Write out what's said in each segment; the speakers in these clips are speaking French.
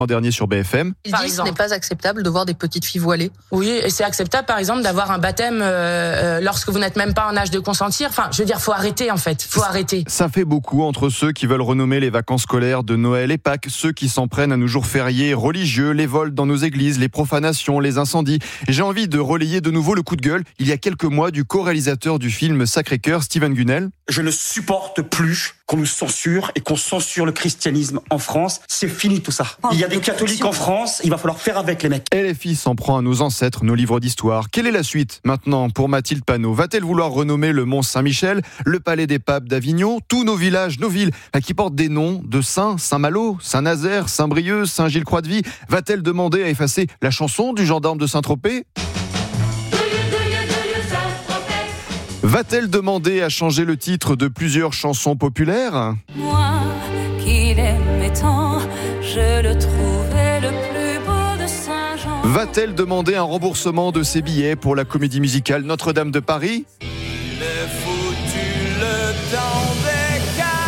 L'an dernier sur BFM. Il dit ce n'est pas acceptable de voir des petites filles voilées. Oui, et c'est acceptable par exemple d'avoir un baptême lorsque vous n'êtes même pas en âge de consentir. Enfin, je veux dire, faut arrêter en fait, faut arrêter. Ça fait beaucoup entre ceux qui veulent renommer les vacances scolaires de Noël et Pâques, ceux qui s'en prennent à nos jours fériés religieux, les vols dans nos églises, les profanations, les incendies. J'ai envie de relayer de nouveau le coup de gueule, il y a quelques mois, du co-réalisateur du film Sacré-Cœur, Steven Gunnell. Je ne supporte plus qu'on nous censure et qu'on censure le christianisme en France. C'est fini tout ça. Il y a des catholiques en France, il va falloir faire avec les mecs. LFI s'en prend à nos ancêtres, nos livres d'histoire. Quelle est la suite maintenant pour Mathilde Panot? Va-t-elle vouloir renommer le Mont Saint-Michel, le Palais des Papes d'Avignon, tous nos villages, nos villes qui portent des noms de saints, Saint-Malo, Saint-Nazaire, Saint-Brieuc, Saint-Gilles-Croix-de-Vie? Va-t-elle demander à effacer la chanson du gendarme de Saint-Tropez? Va-t-elle demander à changer le titre de plusieurs chansons populaires? Moi qui l'aimais tant, je le trouvais le plus beau de Saint-Jean. Va-t-elle demander un remboursement de ses billets pour la comédie musicale Notre-Dame de Paris? Il est foutu le temps des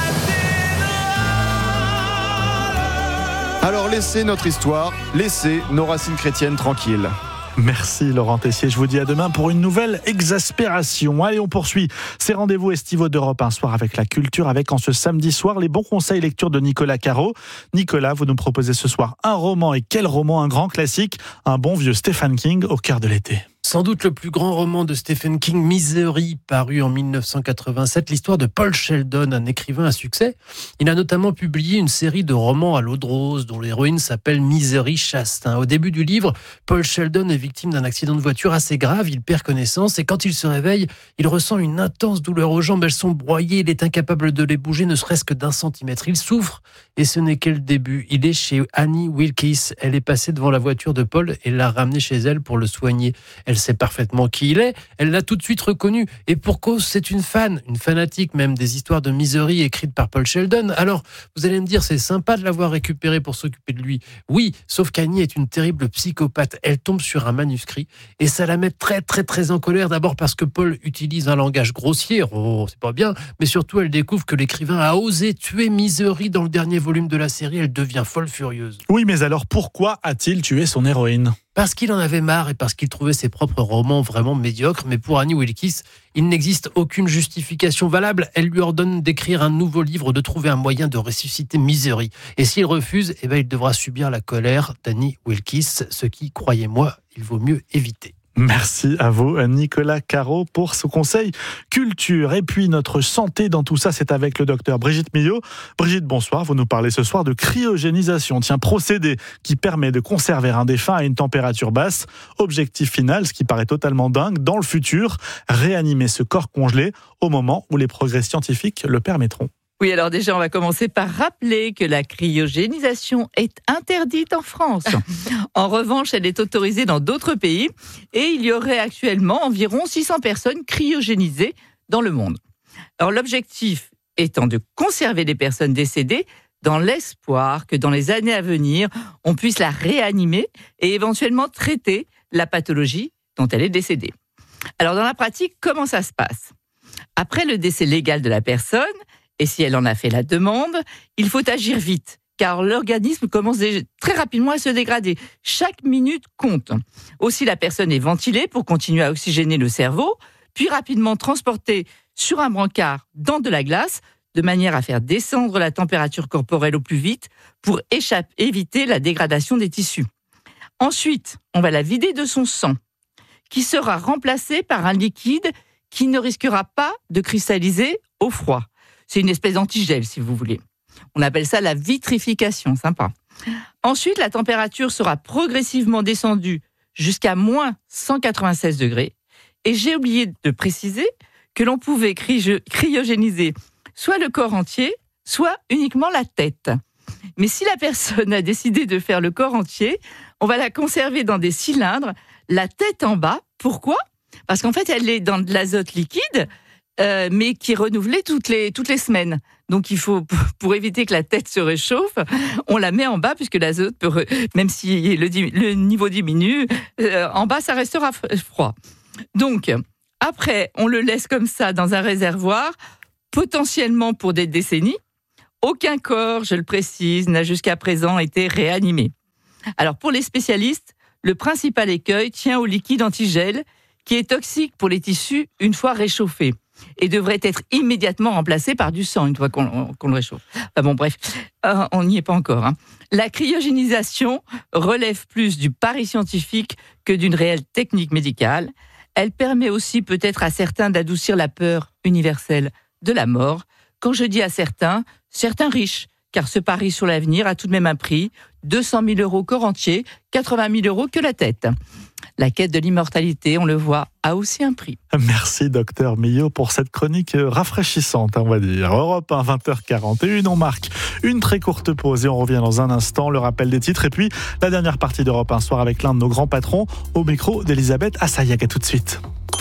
cathédrales. Alors laissez notre histoire, laissez nos racines chrétiennes tranquilles. Merci Laurent Tessier, je vous dis à demain pour une nouvelle exaspération. Allez, on poursuit ces rendez-vous estivaux d'Europe 1 soir avec la culture, avec en ce samedi soir les bons conseils lecture de Nicolas Caro. Nicolas, vous nous proposez ce soir un roman, et quel roman? Un grand classique, un bon vieux Stephen King au cœur de l'été. Sans doute le plus grand roman de Stephen King, Misery, paru en 1987, l'histoire de Paul Sheldon, un écrivain à succès. Il a notamment publié une série de romans à l'eau de rose dont l'héroïne s'appelle Misery Chastain. Au début du livre, Paul Sheldon est victime d'un accident de voiture assez grave, il perd connaissance et quand il se réveille, il ressent une intense douleur aux jambes, elles sont broyées, il est incapable de les bouger, ne serait-ce que d'un centimètre. Il souffre et ce n'est que le début. Il est chez Annie Wilkes, elle est passée devant la voiture de Paul et l'a ramené chez elle pour le soigner. Elle sait parfaitement qui il est, elle l'a tout de suite reconnu. Et pour cause, c'est une fanatique même des histoires de Misery écrites par Paul Sheldon. Alors, vous allez me dire, c'est sympa de l'avoir récupéré pour s'occuper de lui. Oui, sauf qu'Annie est une terrible psychopathe. Elle tombe sur un manuscrit et ça la met très très très en colère. D'abord parce que Paul utilise un langage grossier, oh, c'est pas bien, mais surtout elle découvre que l'écrivain a osé tuer Misery dans le dernier volume de la série. Elle devient folle furieuse. Oui, mais alors pourquoi a-t-il tué son héroïne? Parce qu'il en avait marre et parce qu'il trouvait ses propres romans vraiment médiocres. Mais pour Annie Wilkes, il n'existe aucune justification valable. Elle lui ordonne d'écrire un nouveau livre, de trouver un moyen de ressusciter Misery. Et s'il refuse, il devra subir la colère d'Annie Wilkes, ce qui, croyez-moi, il vaut mieux éviter. Merci à vous, Nicolas Caro, pour ce conseil culture. Et puis, notre santé dans tout ça, c'est avec le docteur Brigitte Millot. Brigitte, bonsoir. Vous nous parlez ce soir de cryogénisation. Tiens, procédé qui permet de conserver un défunt à une température basse. Objectif final, ce qui paraît totalement dingue, dans le futur, réanimer ce corps congelé au moment où les progrès scientifiques le permettront. Oui, alors déjà, on va commencer par rappeler que la cryogénisation est interdite en France. En revanche, elle est autorisée dans d'autres pays et il y aurait actuellement environ 600 personnes cryogénisées dans le monde. Alors l'objectif étant de conserver les personnes décédées dans l'espoir que dans les années à venir, on puisse la réanimer et éventuellement traiter la pathologie dont elle est décédée. Alors dans la pratique, comment ça se passe ? Après le décès légal de la personne, et si elle en a fait la demande, il faut agir vite, car l'organisme commence très rapidement à se dégrader. Chaque minute compte. Aussi, la personne est ventilée pour continuer à oxygéner le cerveau, puis rapidement transportée sur un brancard dans de la glace, de manière à faire descendre la température corporelle au plus vite pour éviter la dégradation des tissus. Ensuite, on va la vider de son sang, qui sera remplacé par un liquide qui ne risquera pas de cristalliser au froid. C'est une espèce d'antigel, si vous voulez. On appelle ça la vitrification, sympa. Ensuite, la température sera progressivement descendue jusqu'à moins 196 degrés. Et j'ai oublié de préciser que l'on pouvait cryogéniser soit le corps entier, soit uniquement la tête. Mais si la personne a décidé de faire le corps entier, on va la conserver dans des cylindres, la tête en bas. Pourquoi ? Parce qu'en fait, elle est dans de l'azote liquide, mais qui est renouvelé toutes les semaines. Donc il faut, pour éviter que la tête se réchauffe, on la met en bas puisque l'azote peut, même si le niveau diminue, en bas ça restera froid. Donc après, on le laisse comme ça dans un réservoir, potentiellement pour des décennies. Aucun corps, je le précise, n'a jusqu'à présent été réanimé. Alors pour les spécialistes, le principal écueil tient au liquide antigel qui est toxique pour les tissus une fois réchauffé et devrait être immédiatement remplacé par du sang une fois qu'on le réchauffe. On n'y est pas encore. La cryogénisation relève plus du pari scientifique que d'une réelle technique médicale. Elle permet aussi peut-être à certains d'adoucir la peur universelle de la mort. Quand je dis à certains riches, car ce pari sur l'avenir a tout de même un prix, 200 000 € corps entier, 80 000 € que la tête. La quête de l'immortalité, on le voit, a aussi un prix. Merci Docteur Millot pour cette chronique rafraîchissante, on va dire. Europe 1, 20h41, on marque une très courte pause et on revient dans un instant. Le rappel des titres et puis la dernière partie d'Europe 1 soir avec l'un de nos grands patrons au micro d'Elisabeth Assayag. À tout de suite.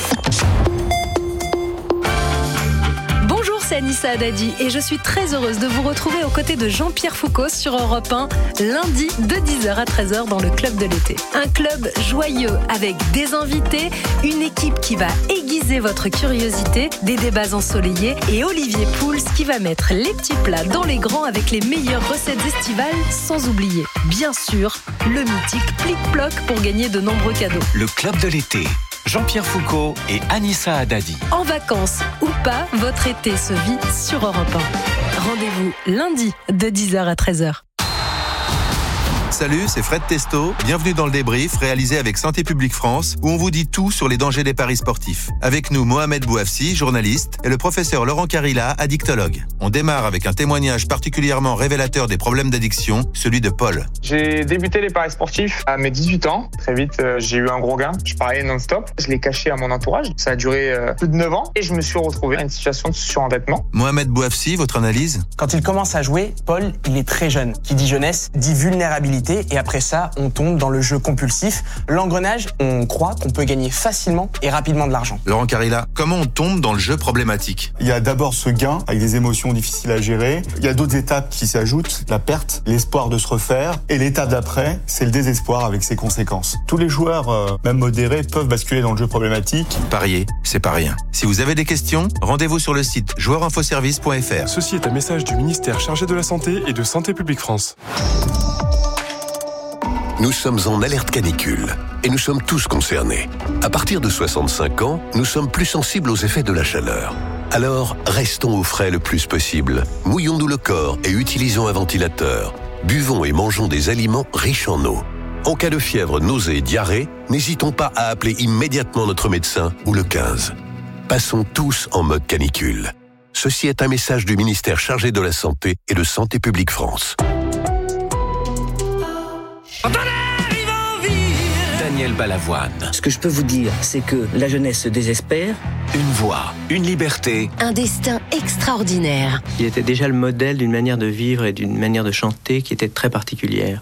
C'est Anissa Haddadi et je suis très heureuse de vous retrouver aux côtés de Jean-Pierre Foucault sur Europe 1, lundi de 10h à 13h dans le Club de l'été. Un club joyeux avec des invités, une équipe qui va aiguiser votre curiosité, des débats ensoleillés et Olivier Pouls qui va mettre les petits plats dans les grands avec les meilleures recettes estivales, sans oublier, bien sûr, le mythique plic-ploc pour gagner de nombreux cadeaux. Le Club de l'été. Jean-Pierre Foucault et Anissa Haddadi. En vacances ou pas, votre été se vit sur Europe 1. Rendez-vous lundi de 10h à 13h. Salut, c'est Fred Testo. Bienvenue dans le débrief réalisé avec Santé publique France où on vous dit tout sur les dangers des paris sportifs. Avec nous, Mohamed Bouafsi, journaliste, et le professeur Laurent Carilla, addictologue. On démarre avec un témoignage particulièrement révélateur des problèmes d'addiction, celui de Paul. J'ai débuté les paris sportifs à mes 18 ans. Très vite, j'ai eu un gros gain. Je pariais non-stop. Je l'ai caché à mon entourage. Ça a duré plus de 9 ans et je me suis retrouvé dans une situation de surendettement. Mohamed Bouafsi, votre analyse ? Quand il commence à jouer, Paul, il est très jeune. Qui dit jeunesse, dit vulnérabilité. Et après ça, on tombe dans le jeu compulsif. L'engrenage, on croit qu'on peut gagner facilement et rapidement de l'argent. Laurent Carilla, comment on tombe dans le jeu problématique ? Il y a d'abord ce gain avec des émotions difficiles à gérer. Il y a d'autres étapes qui s'ajoutent, la perte, l'espoir de se refaire. Et l'étape d'après, c'est le désespoir avec ses conséquences. Tous les joueurs, même modérés, peuvent basculer dans le jeu problématique. Parier, c'est pas rien. Si vous avez des questions, rendez-vous sur le site joueurinfoservice.fr. Ceci est un message du ministère chargé de la Santé et de Santé publique France. Nous sommes en alerte canicule et nous sommes tous concernés. À partir de 65 ans, nous sommes plus sensibles aux effets de la chaleur. Alors, restons au frais le plus possible. Mouillons-nous le corps et utilisons un ventilateur. Buvons et mangeons des aliments riches en eau. En cas de fièvre, nausée, diarrhée, n'hésitons pas à appeler immédiatement notre médecin ou le 15. Passons tous en mode canicule. Ceci est un message du ministère chargé de la Santé et de Santé publique France. Daniel Balavoine. Ce que je peux vous dire, c'est que la jeunesse se désespère. Une voix, une liberté. Un destin extraordinaire. Il était déjà le modèle d'une manière de vivre et d'une manière de chanter qui était très particulière.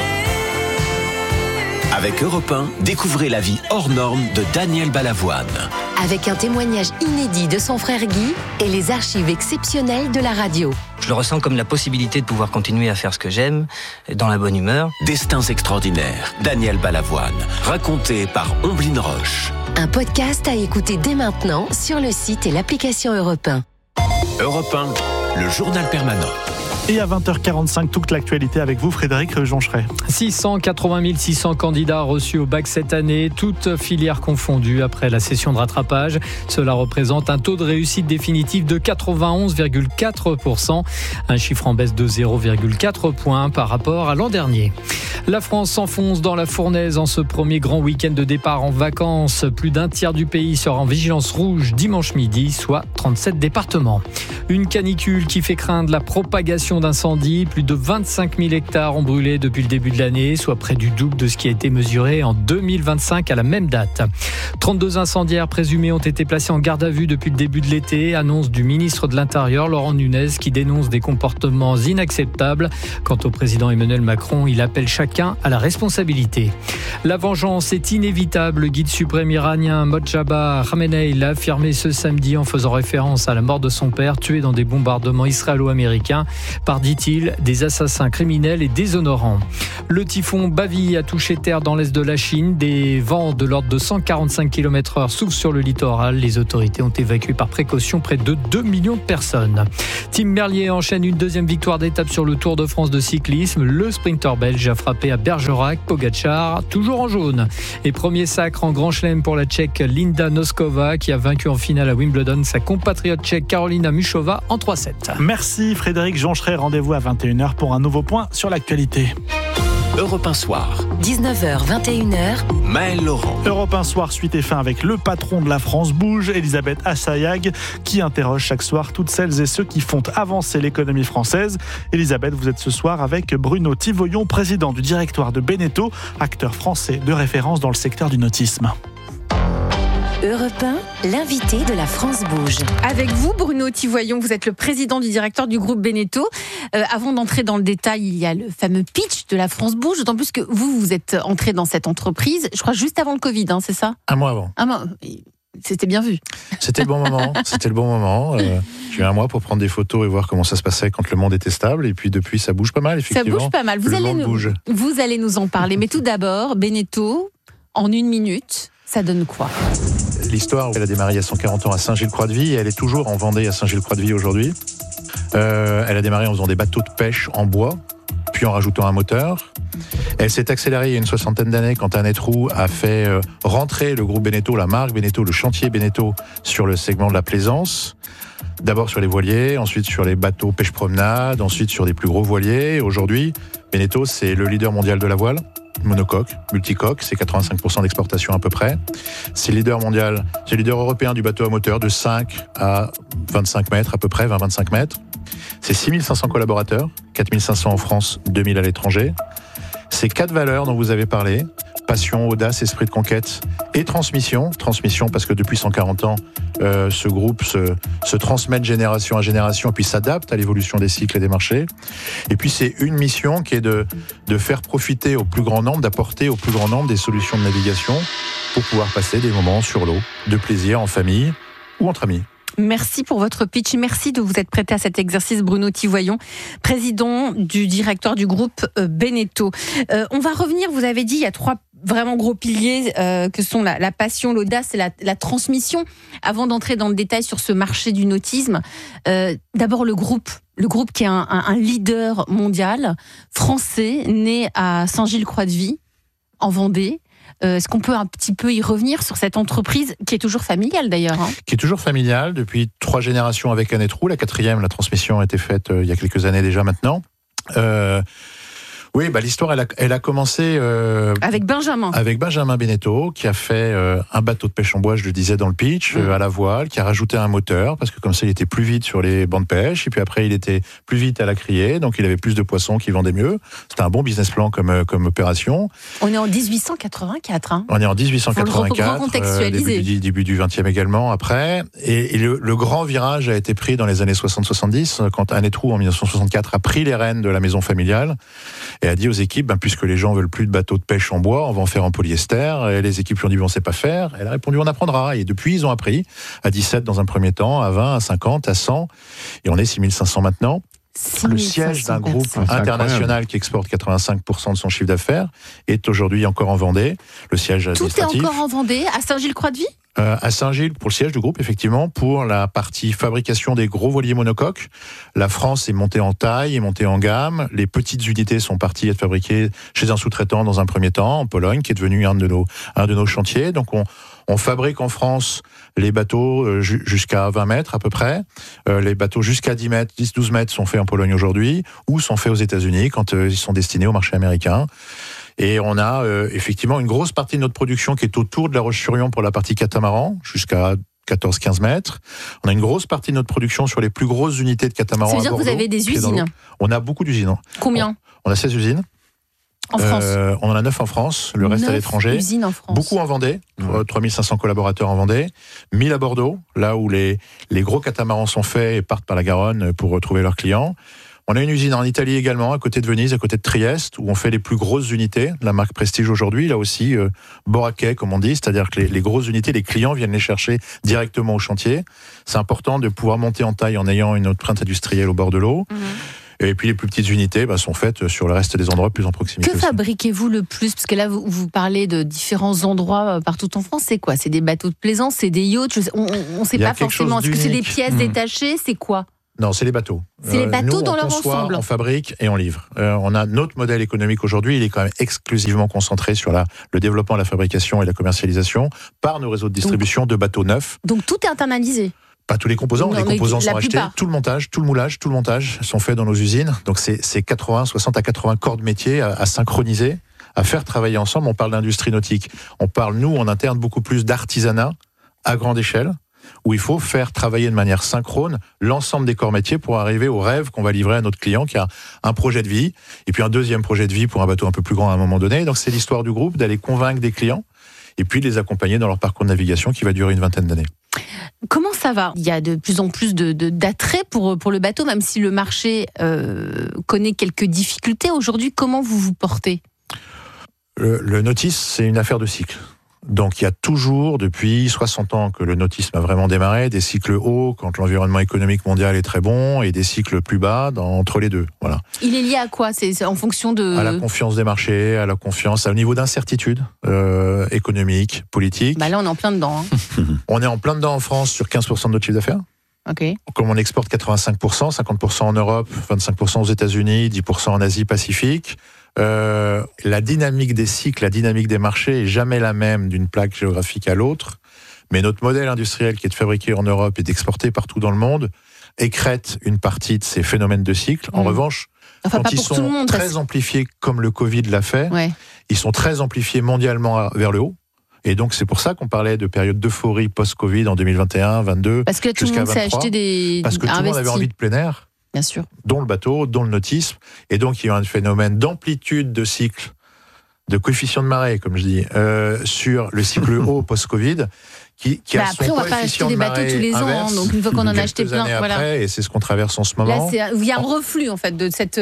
Avec Europe 1, découvrez la vie hors norme de Daniel Balavoine. Avec un témoignage inédit de son frère Guy et les archives exceptionnelles de la radio. Je le ressens comme la possibilité de pouvoir continuer à faire ce que j'aime, dans la bonne humeur. Destins extraordinaires, Daniel Balavoine, raconté par Omblin Roche. Un podcast à écouter dès maintenant sur le site et l'application Europe 1. Europe 1, le journal permanent. Et à 20h45, toute l'actualité avec vous, Frédéric Joncheret. 680 600 candidats reçus au bac cette année, toutes filières confondues après la session de rattrapage. Cela représente un taux de réussite définitif de 91,4%, un chiffre en baisse de 0,4 points par rapport à l'an dernier. La France s'enfonce dans la fournaise en ce premier grand week-end de départ en vacances. Plus d'un tiers du pays sera en vigilance rouge dimanche midi, soit 37 départements. Une canicule qui fait craindre la propagation d'incendies. Plus de 25 000 hectares ont brûlé depuis le début de l'année, soit près du double de ce qui a été mesuré en 2025 à la même date. 32 incendiaires présumés ont été placés en garde à vue depuis le début de l'été. Annonce du ministre de l'Intérieur, Laurent Nunez, qui dénonce des comportements inacceptables. Quant au président Emmanuel Macron, il appelle chacun à la responsabilité. La vengeance est inévitable. Le guide suprême iranien Mojtaba Khamenei l'a affirmé ce samedi en faisant référence à la mort de son père, tué dans des bombardements israélo-américains. par, dit-il, des assassins criminels et déshonorants. Le typhon Bavi a touché terre dans l'est de la Chine. Des vents de l'ordre de 145 km/h soufflent sur le littoral. Les autorités ont évacué par précaution près de 2 millions de personnes. Tim Merlier enchaîne une deuxième victoire d'étape sur le Tour de France de cyclisme. Le sprinter belge a frappé à Bergerac. Pogačar, toujours en jaune. Et premier sacre en Grand Chelem pour la Tchèque Linda Noskova, qui a vaincu en finale à Wimbledon sa compatriote tchèque Karolina Muchova en 3-7. Merci Frédéric Joncheret. Rendez-vous à 21h pour un nouveau point sur l'actualité. Europe 1 Soir. 19h, 21h. Maël Laurent. Europe 1 Soir, suite et fin avec le patron de la France Bouge, Elisabeth Assayag, qui interroge chaque soir toutes celles et ceux qui font avancer l'économie française. Elisabeth, vous êtes ce soir avec Bruno Thivoyon, président du directoire de Beneteau, acteur français de référence dans le secteur du nautisme. Europe 1, l'invité de la France Bouge. Avec vous, Bruno Thivoyon, vous êtes le président du directeur du groupe Beneteau. Avant d'entrer dans le détail, il y a le fameux pitch de la France Bouge, d'autant plus que vous êtes entré dans cette entreprise, je crois, juste avant le Covid, c'est ça ? Un mois avant. C'était bien vu. C'était le bon moment. J'ai eu un mois pour prendre des photos et voir comment ça se passait quand le monde était stable. Et puis depuis, ça bouge pas mal, effectivement. Ça bouge pas mal. Vous allez nous en parler. Mais tout d'abord, Beneteau, en 1 minute, ça donne quoi ? L'histoire, elle a démarré il y a 140 ans à Saint-Gilles-Croix-de-Vie et elle est toujours en Vendée à Saint-Gilles-Croix-de-Vie aujourd'hui. Elle a démarré en faisant des bateaux de pêche en bois, puis en rajoutant un moteur. Elle s'est accélérée il y a une 60aine d'années quand Annette Roux a fait rentrer le groupe Beneteau, la marque Beneteau, le chantier Beneteau sur le segment de la plaisance. D'abord sur les voiliers, ensuite sur les bateaux pêche-promenade, ensuite sur des plus gros voiliers. Aujourd'hui, Beneteau, c'est le leader mondial de la voile. Monocoque, multicoque, c'est 85% d'exportation à peu près. C'est leader mondial, c'est leader européen du bateau à moteur de 5 à 25 mètres à peu près, 20-25 mètres. C'est 6500 collaborateurs, 4500 en France, 2000 à l'étranger. C'est 4 valeurs dont vous avez parlé, passion, audace, esprit de conquête et transmission. Transmission parce que depuis 140 ans, ce groupe se transmet de génération à génération et puis s'adapte à l'évolution des cycles et des marchés. Et puis c'est une mission qui est de faire profiter au plus grand nombre, d'apporter au plus grand nombre des solutions de navigation pour pouvoir passer des moments sur l'eau, de plaisir en famille ou entre amis. Merci pour votre pitch. Merci de vous être prêté à cet exercice, Bruno Thivoyon, président du directoire du groupe Beneteau. On va revenir, vous avez dit, il y a 3 vraiment gros piliers que sont la passion, l'audace et la transmission. Avant d'entrer dans le détail sur ce marché du nautisme, d'abord le groupe qui est un leader mondial, français, né à Saint-Gilles-Croix-de-Vie, en Vendée. Est-ce qu'on peut un petit peu y revenir sur cette entreprise qui est toujours familiale d'ailleurs Qui est toujours familiale depuis 3 générations avec Annette Roux. La 4e, la transmission a été faite il y a quelques années déjà maintenant. Oui, l'histoire, elle a commencé avec Benjamin. Avec Benjamin Beneteau, qui a fait un bateau de pêche en bois, je le disais dans le pitch, à la voile, qui a rajouté un moteur, parce que comme ça, il était plus vite sur les bancs de pêche, et puis après, il était plus vite à la criée, donc il avait plus de poissons qui vendaient mieux. C'était un bon business plan comme opération. On est en 1884. On est en 1884, recontextualiser. Début du 20e également, après. Et le grand virage a été pris dans les années 60-70, quand Annette Roux, en 1964, a pris les rênes de la maison familiale, et a dit aux équipes, puisque les gens veulent plus de bateaux de pêche en bois, on va en faire en polyester. Et les équipes lui ont dit, on ne sait pas faire. Elle a répondu, on apprendra. Et depuis, ils ont appris à 17 dans un premier temps, à 20, à 50, à 100. Et on est 6500 maintenant. Le siège d'un groupe international qui exporte 85% de son chiffre d'affaires est aujourd'hui encore en Vendée. Le siège administratif. Tout est encore en Vendée, à Saint-Gilles-Croix-de-Vie ? À Saint-Gilles pour le siège du groupe, effectivement, pour la partie fabrication des gros voiliers monocoques. La France est montée en taille, est montée en gamme. Les petites unités sont parties être fabriquées chez un sous-traitant dans un premier temps, en Pologne, qui est devenu un de nos chantiers. Donc on fabrique en France les bateaux jusqu'à 20 mètres à peu près. Les bateaux jusqu'à 10 mètres, 10-12 mètres sont faits en Pologne aujourd'hui, ou sont faits aux États-Unis quand ils sont destinés au marché américain. Et on a effectivement une grosse partie de notre production qui est autour de la Roche-sur-Yon pour la partie catamaran, jusqu'à 14-15 mètres. On a une grosse partie de notre production sur les plus grosses unités de catamaran. Ça veut dire que vous avez des usines ? On a beaucoup d'usines. Combien ? On a 16 usines. En France ? On en a 9 en France, le reste à l'étranger. 9 usines en France. Beaucoup en Vendée, 3500 collaborateurs en Vendée. 1000 à Bordeaux, là où les gros catamarans sont faits et partent par la Garonne pour retrouver leurs clients. On a une usine en Italie également, à côté de Venise, à côté de Trieste, où on fait les plus grosses unités. La marque Prestige aujourd'hui, là aussi, Boracay, comme on dit, c'est-à-dire que les grosses unités, les clients viennent les chercher directement au chantier. C'est important de pouvoir monter en taille en ayant une empreinte industrielle au bord de l'eau. Et puis les plus petites unités sont faites sur le reste des endroits plus en proximité. Que fabriquez-vous le plus? Parce que là, vous parlez de différents endroits partout en France. C'est quoi? C'est des bateaux de plaisance? C'est des yachts? On ne sait pas forcément. Est-ce que c'est des pièces détachées? C'est quoi? Non, c'est les bateaux. C'est les bateaux nous, dans leur conçoit, ensemble. On fabrique et on livre. On a notre modèle économique aujourd'hui, il est quand même exclusivement concentré sur le développement, la fabrication et la commercialisation par nos réseaux de distribution de bateaux neufs. Donc tout est internalisé? Pas tous les composants, les composants sont achetés, plupart. tout le montage, tout le moulage, tout le montage sont faits dans nos usines. Donc c'est 60 à 80 corps de métier à synchroniser, à faire travailler ensemble. On parle d'industrie nautique. On parle, nous, en interne, beaucoup plus d'artisanat à grande échelle, où il faut faire travailler de manière synchrone l'ensemble des corps métiers pour arriver au rêve qu'on va livrer à notre client qui a un projet de vie, et puis un deuxième projet de vie pour un bateau un peu plus grand à un moment donné. Donc c'est l'histoire du groupe, d'aller convaincre des clients, et puis de les accompagner dans leur parcours de navigation qui va durer une 20aine d'années. Comment ça va? Il y a de plus en plus d'attrait pour le bateau, même si le marché connaît quelques difficultés. Aujourd'hui, comment vous vous portez? Le nautisme, c'est une affaire de cycle. Donc il y a toujours, depuis 60 ans que le nautisme a vraiment démarré, des cycles hauts quand l'environnement économique mondial est très bon et des cycles plus bas entre les deux. Voilà. Il est lié à quoi? C'est en fonction de... À la confiance des marchés, à la confiance, au niveau d'incertitude économique, politique. Là on est en plein dedans. On est en plein dedans en France sur 15% de notre chiffre d'affaires. Okay. Comme on exporte 85%, 50% en Europe, 25% aux États-Unis, 10% en Asie-Pacifique. La dynamique des cycles, la dynamique des marchés est jamais la même d'une plaque géographique à l'autre, mais notre modèle industriel qui est de fabriquer en Europe et d'exporter partout dans le monde écrète une partie de ces phénomènes de cycle. En revanche, quand ils sont très amplifiés comme le Covid l'a fait, ils sont très amplifiés mondialement vers le haut. Et donc c'est pour ça qu'on parlait de période d'euphorie post-Covid en 2021, 22, parce que tout le monde s'est acheté des... Parce que tout le monde avait envie de plein air. Bien sûr. Dont le bateau, dont le nautisme. Et donc, il y a un phénomène d'amplitude de cycle, de coefficient de marée, comme je dis, sur le cycle haut post-Covid, qui a son après, on ne va pas acheter des bateaux tous les ans, donc une fois qu'on en a acheté plein, après, et c'est ce qu'on traverse en ce moment. Là, il y a un reflux, en fait, de cette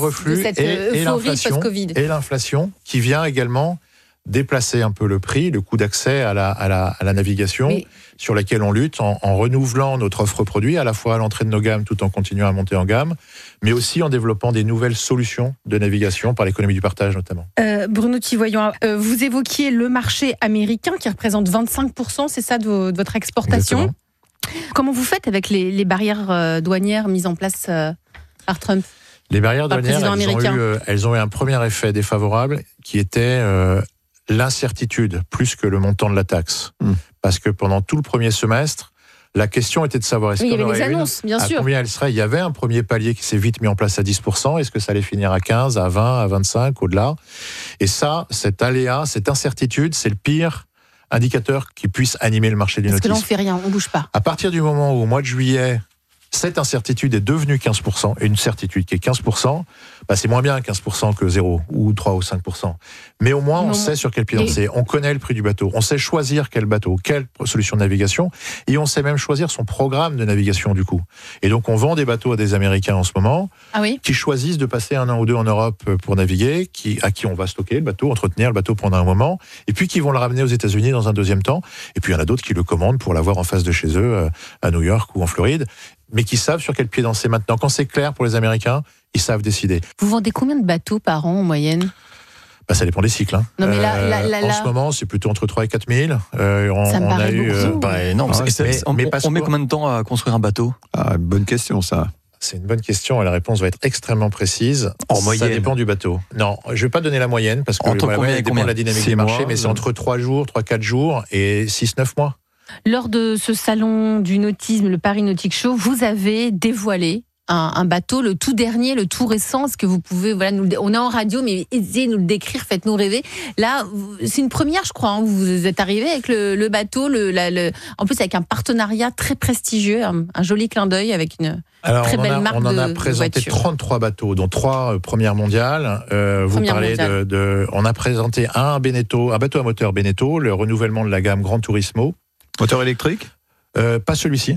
euphorie post-Covid. Et l'inflation, qui vient également déplacer un peu le prix, le coût d'accès à la navigation, sur laquelle on lutte en renouvelant notre offre produit, à la fois à l'entrée de nos gammes, tout en continuant à monter en gamme, mais aussi en développant des nouvelles solutions de navigation par l'économie du partage notamment. Bruno Tivoyant, vous évoquiez le marché américain qui représente 25%, c'est ça, de votre exportation. Exactement. Comment vous faites avec les barrières douanières mises en place par Trump? Les barrières douanières, elles ont eu un premier effet défavorable qui était l'incertitude plus que le montant de la taxe. Parce que pendant tout le premier semestre, la question était de savoir est-ce qu'il y avait des annonces, bien sûr. À combien elle serait. Il y avait un premier palier qui s'est vite mis en place à 10%. Est-ce que ça allait finir à 15, à 20, à 25, au-delà? Et ça, cet aléa, cette incertitude, c'est le pire indicateur qui puisse animer le marché du nautisme. Parce que là, on fait rien, on bouge pas. À partir du moment où, au mois de juillet, cette incertitude est devenue 15%, et une certitude qui est 15%, c'est moins bien 15% que 0, ou 3 ou 5%. Mais au moins, on sait sur quel pied danser. On connaît le prix du bateau. On sait choisir quel bateau, quelle solution de navigation, et on sait même choisir son programme de navigation, du coup. Et donc, on vend des bateaux à des Américains en ce moment, qui choisissent de passer un an ou deux en Europe pour naviguer, à qui on va stocker le bateau, entretenir le bateau pendant un moment, et puis qui vont le ramener aux États-Unis dans un deuxième temps. Et puis, il y en a d'autres qui le commandent pour l'avoir en face de chez eux, à New York ou en Floride, mais qui savent sur quel pied danser maintenant. Quand c'est clair pour les Américains, ils savent décider. Vous vendez combien de bateaux par an en moyenne? Ça dépend des cycles. Non, mais en ce moment, c'est plutôt entre 3 et 4 000. Ça me paraît beaucoup. On met combien de temps à construire un bateau? Bonne question, ça. C'est une bonne question et la réponse va être extrêmement précise. En moyenne. Ça dépend du bateau. Non, je ne vais pas donner la moyenne parce que la moyenne dépend de la dynamique des marchés, mais c'est entre 3 jours, 3-4 jours et 6-9 mois. Lors de ce salon du nautisme, le Paris Nautic Show, vous avez dévoilé un bateau, le tout dernier, le tout récent. Est-ce que vous pouvez, on est en radio, mais essayez de nous le décrire, faites-nous rêver. Là, c'est une première, je crois. Vous êtes arrivé avec le bateau, en plus avec un partenariat très prestigieux, un joli clin d'œil avec une très belle marque de voiture. On a présenté 33 bateaux, dont 3 premières mondiales. On a présenté un bateau à moteur Beneteau, le renouvellement de la gamme Gran Turismo. Moteur électrique? Pas celui-ci.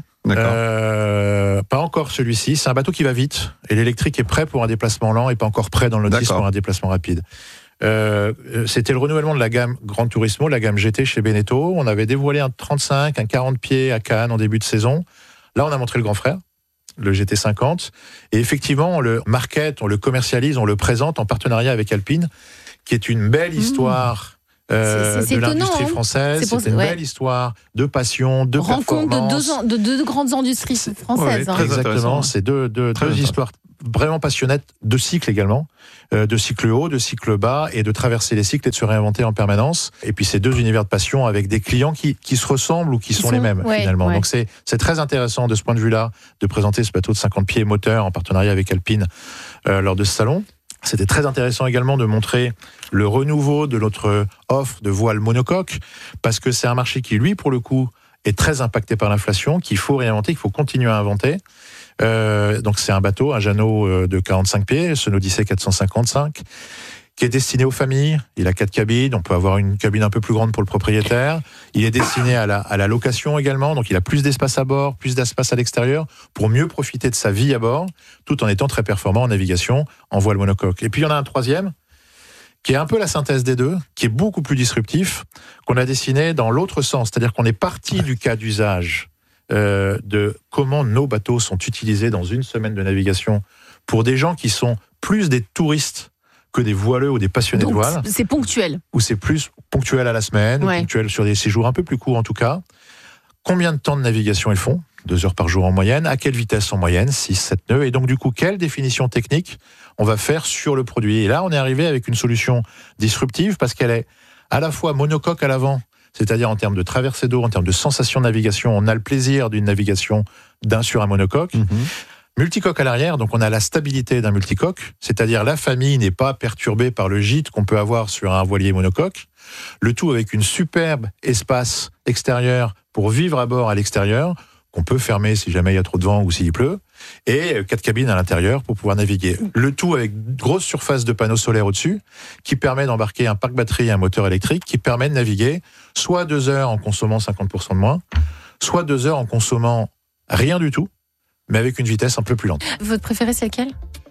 Pas encore celui-ci. C'est un bateau qui va vite. Et l'électrique est prêt pour un déplacement lent et pas encore prêt dans le nautisme pour un déplacement rapide. C'était le renouvellement de la gamme Gran Turismo, la gamme GT chez Beneteau. On avait dévoilé un 35, un 40 pieds à Cannes en début de saison. Là, on a montré le grand frère. le GT50. Et effectivement, on le market, on le commercialise, on le présente en partenariat avec Alpine, qui est une belle histoire de l'industrie française. C'est une belle histoire de passion, de performance. Rencontre de deux grandes industries françaises. Ouais, exactement, c'est deux histoires vraiment passionnantes de cycle également, de cycle haut, de cycle bas, et de traverser les cycles et de se réinventer en permanence. Et puis ces deux univers de passion avec des clients qui se ressemblent ou qui sont les mêmes finalement. Donc c'est très intéressant de ce point de vue-là de présenter ce bateau de 50 pieds moteur en partenariat avec Alpine lors de ce salon. C'était très intéressant également de montrer le renouveau de notre offre de voile monocoque, parce que c'est un marché qui, lui, pour le coup, est très impacté par l'inflation, qu'il faut réinventer, qu'il faut continuer à inventer. Donc c'est un bateau, un Jeannot de 45 pieds, ce Odyssey 455, qui est destiné aux familles. Il a 4 cabines, on peut avoir une cabine un peu plus grande pour le propriétaire. Il est destiné à la location également, donc il a plus d'espace à bord, plus d'espace à l'extérieur, pour mieux profiter de sa vie à bord, tout en étant très performant en navigation, en voile monocoque. Et puis il y en a un troisième, qui est un peu la synthèse des deux, qui est beaucoup plus disruptif, qu'on a dessiné dans l'autre sens, c'est-à-dire qu'on est parti du cas d'usage de comment nos bateaux sont utilisés dans une semaine de navigation pour des gens qui sont plus des touristes que des voileux ou des passionnés de voile. C'est ponctuel. Ou c'est plus ponctuel à la semaine, ponctuel sur des séjours un peu plus courts en tout cas. Combien de temps de navigation ils font ? 2 heures par jour en moyenne. À quelle vitesse en moyenne ? 6, 7 nœuds. Et donc du coup, quelle définition technique on va faire sur le produit ? Et là, on est arrivé avec une solution disruptive parce qu'elle est à la fois monocoque à l'avant, c'est-à-dire en termes de traversée d'eau, en termes de sensation de navigation, on a le plaisir d'une navigation sur un monocoque. Multicoque à l'arrière, donc on a la stabilité d'un multicoque, c'est-à-dire la famille n'est pas perturbée par le gîte qu'on peut avoir sur un voilier monocoque. Le tout avec une superbe espace extérieur pour vivre à bord à l'extérieur, qu'on peut fermer si jamais il y a trop de vent ou s'il pleut, et 4 cabines à l'intérieur pour pouvoir naviguer. Le tout avec une grosse surface de panneaux solaires au-dessus, qui permet d'embarquer un parc batterie et un moteur électrique, qui permet de naviguer soit 2 heures en consommant 50% de moins, soit 2 heures en consommant rien du tout, mais avec une vitesse un peu plus lente. Votre préféré, c'est lequel ?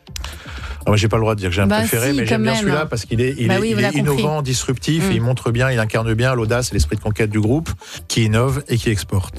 Moi, j'ai pas le droit de dire que j'ai un préféré, mais j'aime bien celui-là parce qu'il est innovant, disruptif, et il montre bien, il incarne bien l'audace et l'esprit de conquête du groupe, qui innove et qui exporte.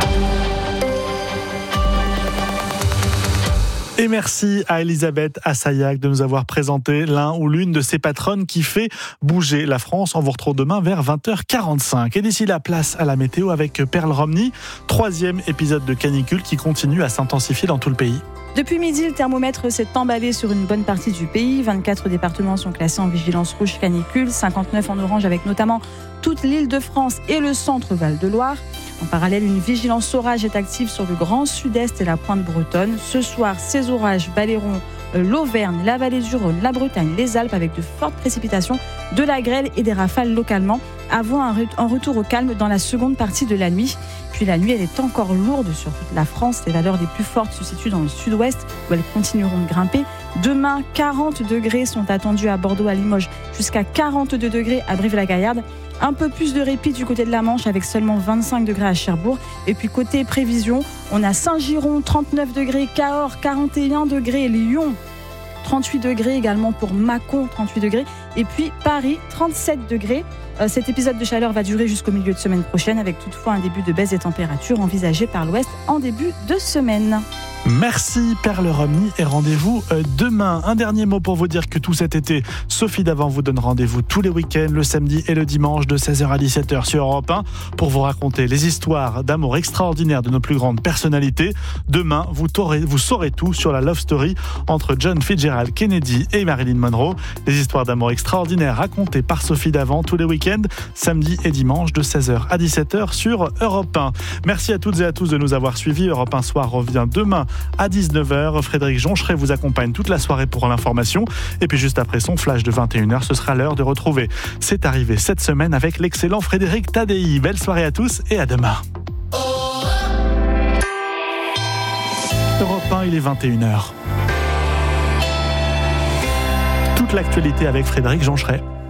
Et merci à Elisabeth Assayag de nous avoir présenté l'un ou l'une de ces patronnes qui fait bouger la France. On vous retrouve demain vers 20h45. Et d'ici là, place à la météo avec Perle Romney. 3e épisode de canicule qui continue à s'intensifier dans tout le pays. Depuis midi, le thermomètre s'est emballé sur une bonne partie du pays. 24 départements sont classés en vigilance rouge canicule, 59 en orange avec notamment toute l'Île-de-France et le centre Val-de-Loire. En parallèle, une vigilance orage est active sur le Grand Sud-Est et la Pointe bretonne. Ce soir, ces orages balayeront l'Auvergne, la vallée du Rhône, la Bretagne, les Alpes avec de fortes précipitations, de la grêle et des rafales localement, avant un retour au calme dans la seconde partie de la nuit. Puis la nuit, elle est encore lourde sur toute la France. Les valeurs les plus fortes se situent dans le sud-ouest où elles continueront de grimper. Demain, 40 degrés sont attendus à Bordeaux, à Limoges, jusqu'à 42 degrés à Brive-la-Gaillarde. Un peu plus de répit du côté de la Manche avec seulement 25 degrés à Cherbourg. Et puis côté prévision, on a Saint-Giron, 39 degrés, Cahors, 41 degrés, Lyon, 38 degrés également pour Mâcon, 38 degrés. Et puis Paris, 37 degrés. Cet épisode de chaleur va durer jusqu'au milieu de semaine prochaine avec toutefois un début de baisse des températures envisagé par l'Ouest en début de semaine. Merci Perle Romney et rendez-vous demain. Un dernier mot pour vous dire que tout cet été, Sophie Davant vous donne rendez-vous tous les week-ends, le samedi et le dimanche de 16h à 17h sur Europe 1 pour vous raconter les histoires d'amour extraordinaires de nos plus grandes personnalités. Demain, vous saurez tout sur la love story entre John Fitzgerald Kennedy et Marilyn Monroe. Les histoires d'amour extraordinaires racontées par Sophie Davant tous les week-ends, samedi et dimanche de 16h à 17h sur Europe 1. Merci à toutes et à tous de nous avoir suivis. Europe 1 Soir revient demain à 19h. Frédéric Joncheret vous accompagne toute la soirée pour l'information. Et puis juste après son flash de 21h, ce sera l'heure de retrouver C'est arrivé cette semaine avec l'excellent Frédéric Tadei. Belle soirée à tous et à demain. Europe 1, il est 21h. Toute l'actualité avec Frédéric Joncheret.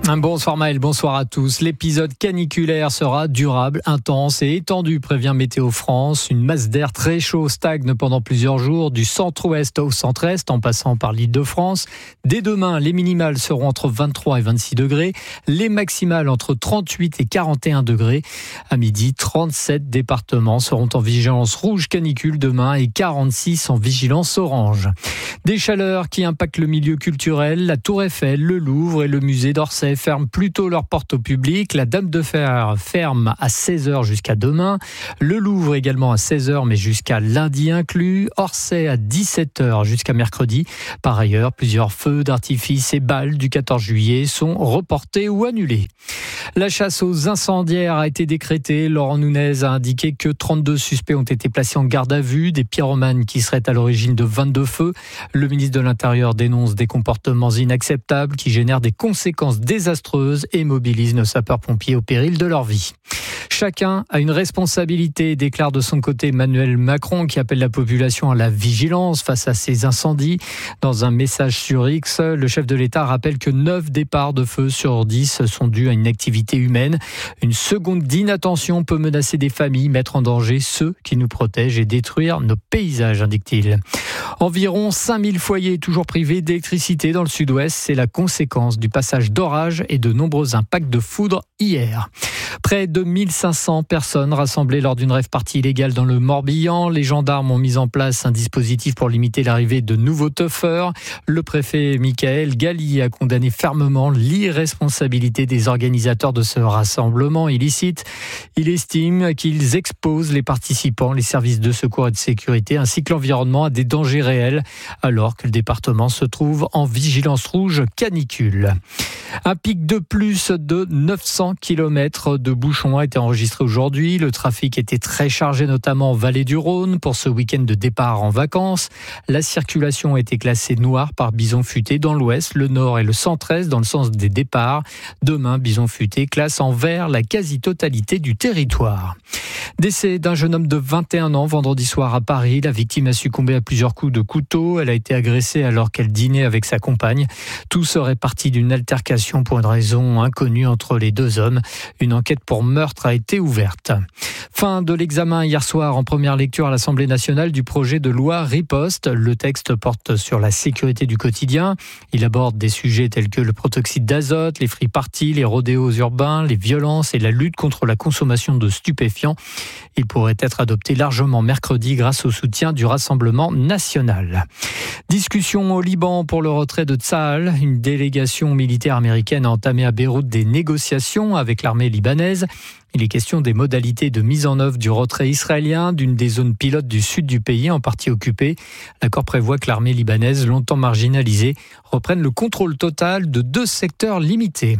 Bonsoir Maël, bonsoir à tous. L'épisode caniculaire sera durable, intense et étendu, prévient Météo France. Une masse d'air très chaud stagne pendant plusieurs jours, du centre-ouest au centre-est, en passant par l'Île-de-France. Dès demain, les minimales seront entre 23 et 26 degrés, les maximales entre 38 et 41 degrés. À midi, 37 départements seront en vigilance rouge canicule demain et 46 en vigilance orange. Des chaleurs qui impactent le milieu culturel. La Tour Eiffel, le Louvre et le musée d'Orsay ferment plutôt leurs portes au public. La Dame de Fer ferme à 16h jusqu'à demain. Le Louvre également à 16h, mais jusqu'à lundi inclus. Orsay à 17h jusqu'à mercredi. Par ailleurs, plusieurs feux d'artifice et balles du 14 juillet sont reportés ou annulés. La chasse aux incendiaires a été décrétée. Laurent Nunez a indiqué que 32 suspects ont été placés en garde à vue, des pyromanes qui seraient à l'origine de 22 feux. Le ministre de l'Intérieur dénonce des comportements inacceptables qui génèrent des conséquences désastreuses et mobilisent nos sapeurs-pompiers au péril de leur vie. Chacun a une responsabilité, déclare de son côté Emmanuel Macron, qui appelle la population à la vigilance face à ces incendies. Dans un message sur X, le chef de l'État rappelle que 9 départs de feu sur 10 sont dus à une activité humaine. Une seconde d'inattention peut menacer des familles, mettre en danger ceux qui nous protègent et détruire nos paysages, indique-t-il. Environ 5000 foyers toujours privés d'électricité dans le sud-ouest. C'est la conséquence du passage d'orages et de nombreux impacts de foudre hier. Près de 1500 personnes rassemblées lors d'une rave-party illégale dans le Morbihan. Les gendarmes ont mis en place un dispositif pour limiter l'arrivée de nouveaux teufeurs. Le préfet Michael Galli a condamné fermement l'irresponsabilité des organisateurs de ce rassemblement illicite. Il estime qu'ils exposent les participants, les services de secours et de sécurité ainsi que l'environnement à des dangers réels, alors que le département se trouve en vigilance rouge canicule. Un pic de plus de 900 km de bouchons a été enregistré aujourd'hui. Le trafic était très chargé, notamment en vallée du Rhône, pour ce week-end de départ en vacances. La circulation a été classée noire par Bison Futé dans l'ouest, le nord et le centre-est dans le sens des départs. Demain, Bison Futé classe en vert la quasi-totalité du territoire. Décès d'un jeune homme de 21 ans vendredi soir à Paris. La victime a succombé à plusieurs coups de couteau. Elle a été agressée alors qu'elle dînait avec sa compagne. Tout serait parti d'une altercation pour une raison inconnue entre les deux hommes. Une enquête pour meurtre a été ouverte. Fin de l'examen hier soir en première lecture à l'Assemblée nationale du projet de loi Riposte. Le texte porte sur la sécurité du quotidien. Il aborde des sujets tels que le protoxyde d'azote, les free-parties, les rodéos urbains, les violences et la lutte contre la consommation de stupéfiants. Il pourrait être adopté largement mercredi grâce au soutien du Rassemblement national. Discussion au Liban pour le retrait de Tsahal. Une délégation militaire américaine a entamé à Beyrouth des négociations avec l'armée libanaise. Il est question des modalités de mise en œuvre du retrait israélien d'une des zones pilotes du sud du pays en partie occupée. L'accord prévoit que l'armée libanaise, longtemps marginalisée, reprenne le contrôle total de 2 secteurs limités.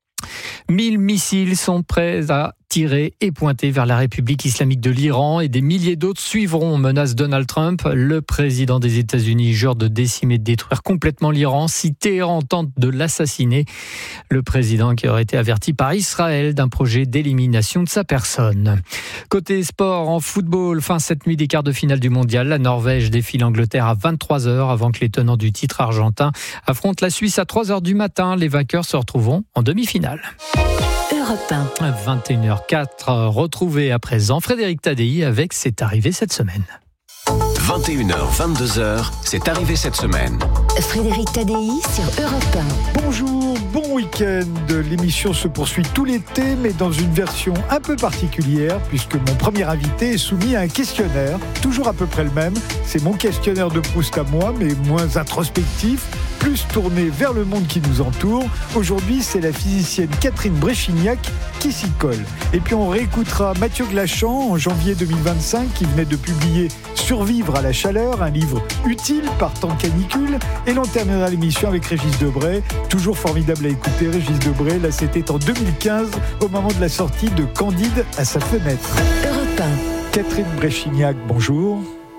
1000 missiles sont prêts à tirer et pointer vers la République islamique de l'Iran et des milliers d'autres suivront, menace Donald Trump. Le président des États-Unis jure de décimer, de détruire complètement l'Iran si Téhéran tente de l'assassiner. Le président qui aurait été averti par Israël d'un projet d'élimination de sa personne. Côté sport, en football, fin cette nuit des quarts de finale du mondial. La Norvège défie l'Angleterre à 23h avant que les tenants du titre argentin affrontent la Suisse à 3h du matin. Les vainqueurs se retrouveront en demi-finale. Europe 1. 21h04, retrouvez à présent Frédéric Tadei avec C'est arrivé cette semaine. 21h, 22h, c'est arrivé cette semaine. Frédéric Tadei sur Europe 1. Bonjour, bon week-end. L'émission se poursuit tout l'été, mais dans une version un peu particulière, puisque mon premier invité est soumis à un questionnaire, toujours à peu près le même. C'est mon questionnaire de Proust à moi, mais moins introspectif, plus tourné vers le monde qui nous entoure. Aujourd'hui, c'est la physicienne Catherine Bréchignac qui s'y colle. Et puis on réécoutera Mathieu Glachan en janvier 2025, qui venait de publier Survivre à la chaleur, un livre utile par temps de canicule. Et l'on terminera l'émission avec Régis Debray, toujours formidable à écouter. Régis Debray, là c'était en 2015, au moment de la sortie de Candide à sa fenêtre. Europe 1. Catherine Bréchignac, bonjour.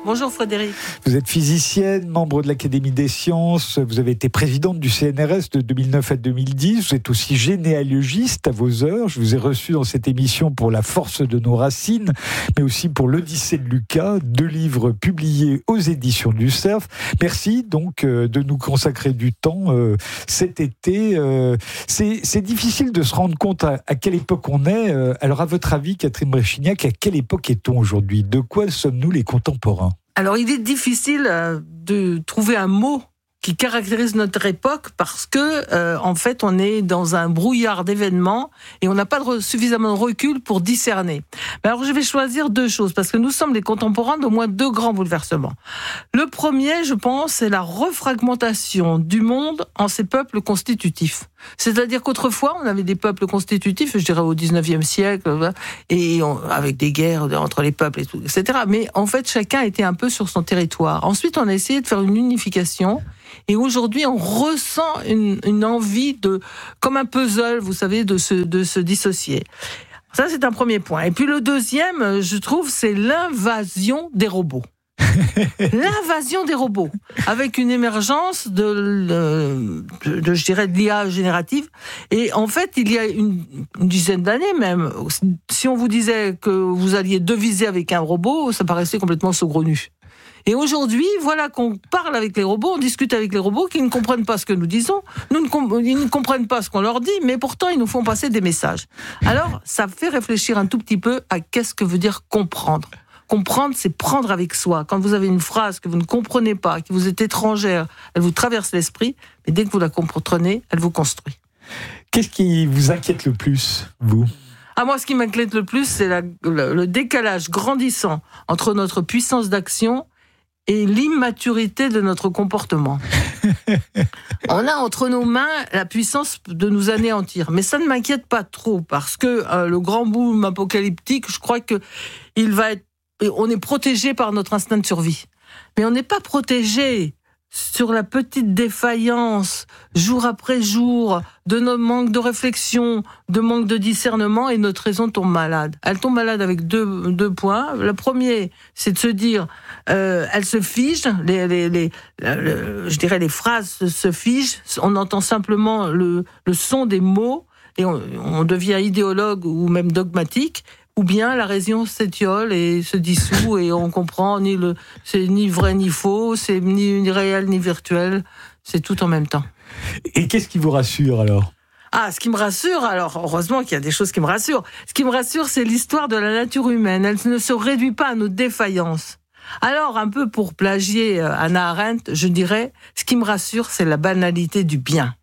Bonjour Frédéric. Vous êtes physicienne, membre de l'Académie des sciences, vous avez été présidente du CNRS de 2009 à 2010, vous êtes aussi généalogiste à vos heures, je vous ai reçu dans cette émission pour La force de nos racines, mais aussi pour l'Odyssée de Lucas, 2 livres publiés aux éditions du Cerf. Merci donc de nous consacrer du temps cet été. C'est difficile de se rendre compte à quelle époque on est. Alors à votre avis, Catherine Bréchignac, à quelle époque est-on aujourd'hui ? De quoi sommes-nous les contemporains ? Alors, il est difficile de trouver un mot qui caractérise notre époque parce que, en fait, on est dans un brouillard d'événements et on n'a pas suffisamment de recul pour discerner. Mais alors, je vais choisir 2 choses parce que nous sommes les contemporains d'au moins 2 grands bouleversements. Le premier, je pense, c'est la refragmentation du monde en ses peuples constitutifs. C'est-à-dire qu'autrefois, on avait des peuples constitutifs, je dirais au 19e siècle, avec des guerres entre les peuples et tout, etc. Mais en fait, chacun était un peu sur son territoire. Ensuite, on a essayé de faire une unification. Et aujourd'hui, on ressent une envie comme un puzzle, vous savez, de se dissocier. Ça, c'est un premier point. Et puis le deuxième, je trouve, c'est l'invasion des robots. L'invasion des robots, avec une émergence de l'IA générative. Et en fait, il y a une dizaine d'années même, si on vous disait que vous alliez deviser avec un robot, ça paraissait complètement saugrenu. Et aujourd'hui, voilà qu'on parle avec les robots, on discute avec les robots qui ne comprennent pas ce que nous disons, ils ne comprennent pas ce qu'on leur dit, mais pourtant ils nous font passer des messages. Alors, ça fait réfléchir un tout petit peu à qu'est-ce que veut dire comprendre. Comprendre, c'est prendre avec soi. Quand vous avez une phrase que vous ne comprenez pas, qui vous est étrangère, elle vous traverse l'esprit, mais dès que vous la comprenez, elle vous construit. Qu'est-ce qui vous inquiète le plus, vous ? Moi, ce qui m'inquiète le plus, c'est le décalage grandissant entre notre puissance d'action et l'immaturité de notre comportement. On a entre nos mains la puissance de nous anéantir. Mais ça ne m'inquiète pas trop, parce que le grand boom apocalyptique, je crois que on est protégé par notre instinct de survie. Mais on n'est pas protégé sur la petite défaillance, jour après jour, de nos manques de réflexion, de manque de discernement, et notre raison tombe malade. Elle tombe malade avec deux points. Le premier, c'est de se dire, elle se fige, je dirais les phrases se figent, on entend simplement le son des mots, et on devient idéologue ou même dogmatique. Ou bien la raison s'étiole et se dissout et on comprend c'est ni vrai ni faux, c'est ni réel ni virtuel, c'est tout en même temps. Et qu'est-ce qui vous rassure alors ? Ce qui me rassure, alors heureusement qu'il y a des choses qui me rassurent. Ce qui me rassure, c'est l'histoire de la nature humaine. Elle ne se réduit pas à nos défaillances. Alors, un peu pour plagier Hannah Arendt, je dirais, ce qui me rassure, c'est la banalité du bien.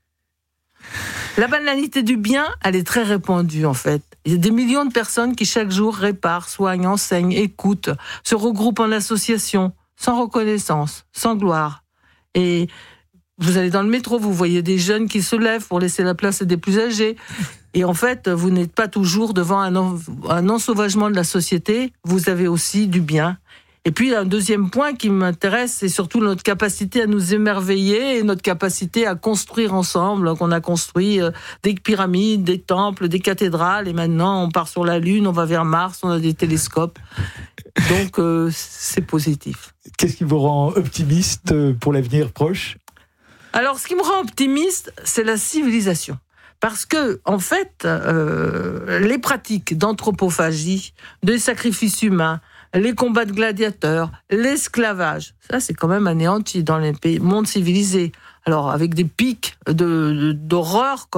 La banalité du bien, elle est très répandue en fait. Il y a des millions de personnes qui chaque jour réparent, soignent, enseignent, écoutent, se regroupent en associations, sans reconnaissance, sans gloire. Et vous allez dans le métro, vous voyez des jeunes qui se lèvent pour laisser la place à des plus âgés. Et en fait, vous n'êtes pas toujours devant un ensauvagement de la société, vous avez aussi du bien. Et puis, un deuxième point qui m'intéresse, c'est surtout notre capacité à nous émerveiller et notre capacité à construire ensemble, qu'on a construit des pyramides, des temples, des cathédrales, et maintenant on part sur la Lune, on va vers Mars, on a des télescopes. Donc, c'est positif. Qu'est-ce qui vous rend optimiste pour l'avenir proche ? Alors, ce qui me rend optimiste, c'est la civilisation. Parce que, en fait, les pratiques d'anthropophagie, de sacrifices humains, les combats de gladiateurs, l'esclavage, ça c'est quand même anéanti dans les mondes civilisés. Alors avec des pics d'horreur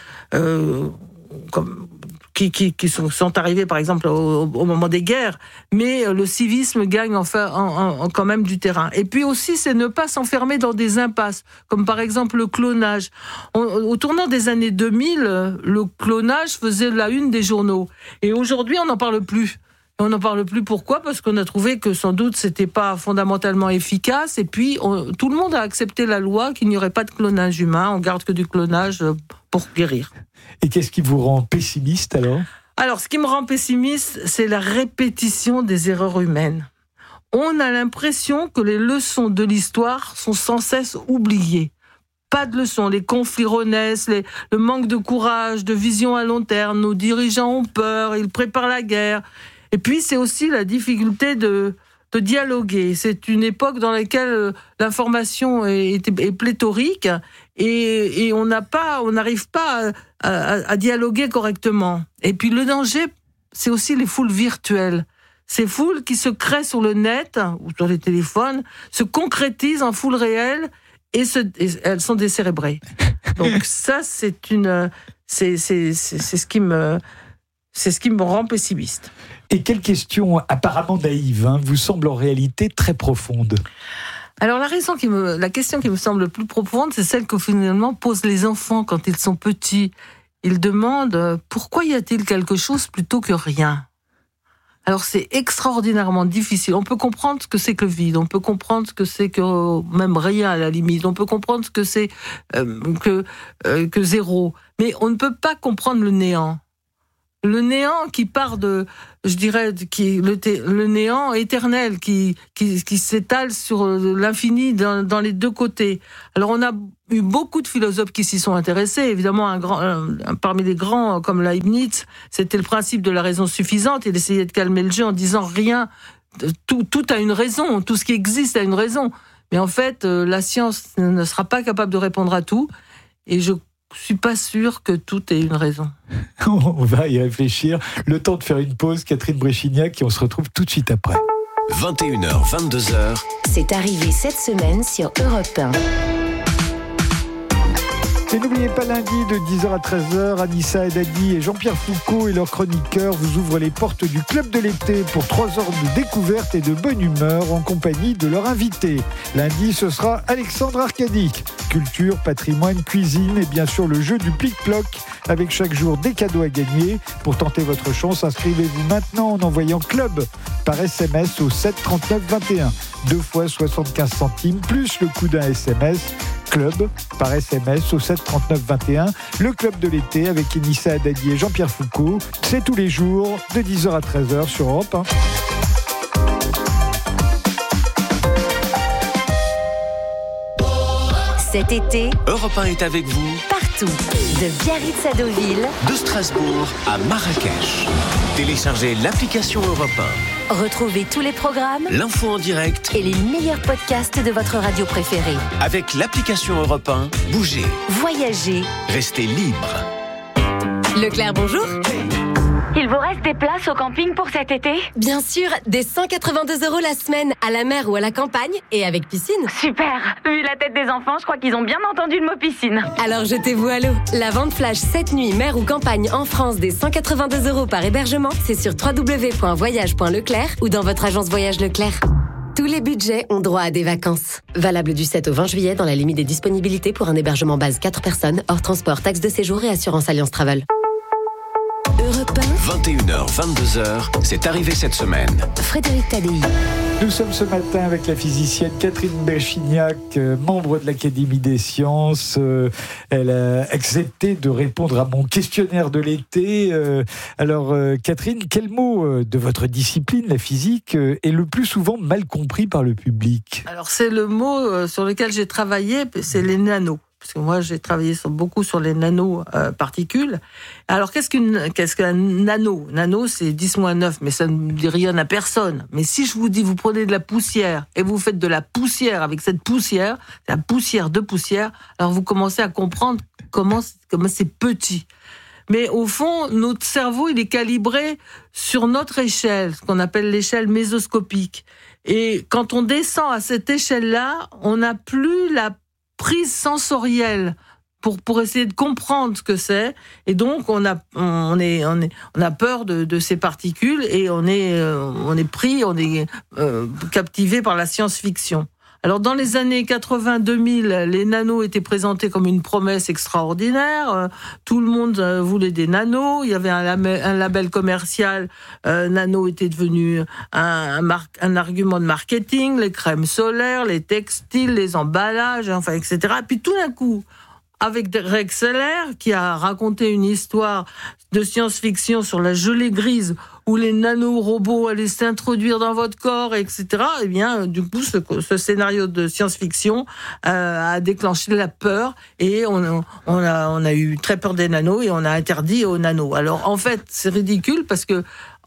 qui sont arrivés par exemple au moment des guerres, mais le civisme gagne quand même du terrain. Et puis aussi, c'est ne pas s'enfermer dans des impasses, comme par exemple le clonage. Au tournant des années 2000, le clonage faisait la une des journaux. Et aujourd'hui, on n'en parle plus. On n'en parle plus, pourquoi ? Parce qu'on a trouvé que sans doute c'était pas fondamentalement efficace, et puis tout le monde a accepté la loi qu'il n'y aurait pas de clonage humain, on garde que du clonage pour guérir. Et qu'est-ce qui vous rend pessimiste alors ? Alors, ce qui me rend pessimiste, c'est la répétition des erreurs humaines. On a l'impression que les leçons de l'histoire sont sans cesse oubliées. Pas de leçons, les conflits renaissent, le manque de courage, de vision à long terme, nos dirigeants ont peur, ils préparent la guerre. Et puis, c'est aussi la difficulté de de dialoguer. C'est une époque dans laquelle l'information est pléthorique et on n'arrive pas à dialoguer correctement. Et puis le danger, c'est aussi les foules virtuelles. Ces foules qui se créent sur le net ou sur les téléphones se concrétisent en foule réelle et elles sont décérébrées. Donc ça, c'est ce qui me rend pessimiste. Et quelle question apparemment naïve vous semble en réalité très profonde? Alors la question qui me semble le plus profonde, c'est celle que finalement posent les enfants quand ils sont petits. Ils demandent pourquoi y a-t-il quelque chose plutôt que rien? Alors c'est extraordinairement difficile. On peut comprendre ce que c'est que le vide, on peut comprendre ce que c'est que même rien à la limite, on peut comprendre ce que c'est que zéro, mais on ne peut pas comprendre le néant. Le néant qui part de, je dirais, le néant éternel qui s'étale sur l'infini dans les deux côtés. Alors on a eu beaucoup de philosophes qui s'y sont intéressés. Évidemment, parmi les grands comme Leibniz, c'était le principe de la raison suffisante. Il essayait de calmer le jeu en disant rien, tout a une raison, tout ce qui existe a une raison. Mais en fait, la science ne sera pas capable de répondre à tout. Et je suis pas sûre que tout ait une raison. On va y réfléchir. Le temps de faire une pause, Catherine Bréchignac, et on se retrouve tout de suite après. 21h, 22h. C'est arrivé cette semaine sur Europe 1. Et n'oubliez pas, lundi de 10h à 13h, Anissa Haddadi et Jean-Pierre Foucault et leurs chroniqueurs vous ouvrent les portes du Club de l'été pour 3 heures de découverte et de bonne humeur en compagnie de leurs invités. Lundi, ce sera Alexandre Arcadic. Culture, patrimoine, cuisine et bien sûr le jeu du plic-ploc avec chaque jour des cadeaux à gagner. Pour tenter votre chance, inscrivez-vous maintenant en envoyant club par SMS au 7 39 21. 2 fois 75 centimes plus le coût d'un SMS. Club par SMS au 7 39 21. Le Club de l'été avec Anissa Haddadi et Jean-Pierre Foucault. C'est tous les jours de 10h à 13h sur Europe 1. Cet été, Europe 1 est avec vous partout, de Biarritz à Deauville, de Strasbourg à Marrakech. Téléchargez l'application Europe 1. Retrouvez tous les programmes, l'info en direct et les meilleurs podcasts de votre radio préférée. Avec l'application Europe 1, bougez, voyagez, restez libre. Leclerc, bonjour. Il vous reste des places au camping pour cet été? Bien sûr, des 182 € la semaine, à la mer ou à la campagne, et avec piscine. Super. Vu la tête des enfants, je crois qu'ils ont bien entendu le mot piscine. Alors jetez-vous à l'eau. La vente flash 7 nuits, mer ou campagne en France des 182 € par hébergement, c'est sur www.voyage.leclerc ou dans votre agence Voyage Leclerc. Tous les budgets ont droit à des vacances. Valable du 7 au 20 juillet dans la limite des disponibilités pour un hébergement base 4 personnes, hors transport, taxe de séjour et assurance Alliance Travel. Europe 1. 21h, 22h, c'est arrivé cette semaine. Frédéric Tadei. Nous sommes ce matin avec la physicienne Catherine Bréchignac, membre de l'Académie des sciences. Elle a accepté de répondre à mon questionnaire de l'été. Alors, Catherine, quel mot de votre discipline, la physique, est le plus souvent mal compris par le public? Alors, c'est le mot sur lequel j'ai travaillé, c'est les nanos. Parce que moi, j'ai travaillé beaucoup sur les nanoparticules. Alors, qu'est-ce qu'un nano? Nano, c'est 10-9, mais ça ne dit rien à personne. Mais si je vous dis, vous prenez de la poussière et vous faites de la poussière avec cette poussière, la poussière de poussière, alors vous commencez à comprendre comment c'est petit. Mais au fond, notre cerveau, il est calibré sur notre échelle, ce qu'on appelle l'échelle mésoscopique. Et quand on descend à cette échelle-là, on n'a plus la prise sensorielle pour essayer de comprendre ce que c'est, et donc on a peur de ces particules et on est captivé par la science-fiction. Alors dans les années 80-2000, les nanos étaient présentés comme une promesse extraordinaire. Tout le monde voulait des nanos. Il y avait un label commercial. Nano était devenu un argument de marketing. Les crèmes solaires, les textiles, les emballages, enfin etc. Et puis tout d'un coup, avec Rex Seller, qui a raconté une histoire de science-fiction sur la gelée grise, où les nanorobots allaient s'introduire dans votre corps, etc. Eh bien, du coup, ce scénario de science-fiction a déclenché la peur, et on a eu très peur des nanos, et on a interdit aux nanos. Alors, en fait, c'est ridicule, parce que